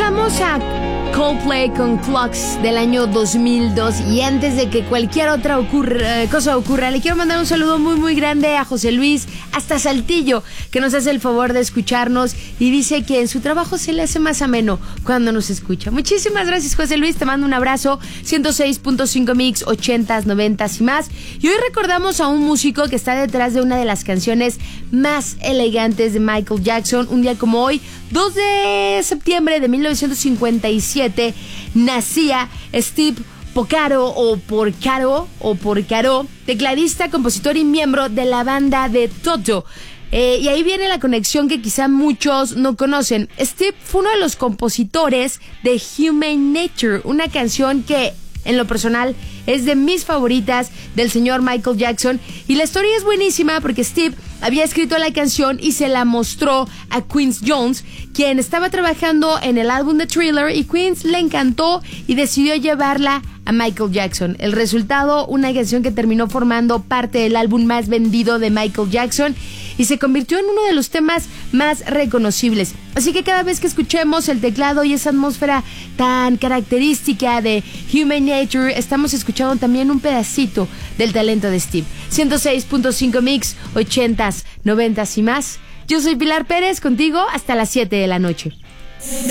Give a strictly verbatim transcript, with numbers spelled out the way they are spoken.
Escuchamos a Coldplay con Clocks del año dos mil dos, y antes de que cualquier otra ocurra, eh, cosa ocurra, le quiero mandar un saludo muy muy grande a José Luis hasta Saltillo, que nos hace el favor de escucharnos y dice que en su trabajo se le hace más ameno cuando nos escucha. Muchísimas gracias, José Luis, te mando un abrazo. Ciento seis punto cinco Mix, ochentas, noventas y más. Y hoy recordamos a un músico que está detrás de una de las canciones más elegantes de Michael Jackson. Un día como hoy, dos de septiembre de mil novecientos cincuenta y siete, nacía Steve Porcaro o Porcaro o Porcaro, tecladista, compositor y miembro de la banda de Toto. Eh, y ahí viene la conexión que quizá muchos no conocen. Steve fue uno de los compositores de Human Nature, una canción que en lo personal es de mis favoritas del señor Michael Jackson, y la historia es buenísima porque Steve había escrito la canción y se la mostró a Quincy Jones, quien estaba trabajando en el álbum de Thriller, y Quincy le encantó y decidió llevarla a Michael Jackson. El resultado, una canción que terminó formando parte del álbum más vendido de Michael Jackson y se convirtió en uno de los temas más reconocibles. Así que cada vez que escuchemos el teclado y esa atmósfera tan característica de Human Nature, estamos escuchando también un pedacito del talento de Steve. ciento seis punto cinco Mix, ochentas, noventas y más. Yo soy Pilar Pérez, contigo hasta las siete de la noche.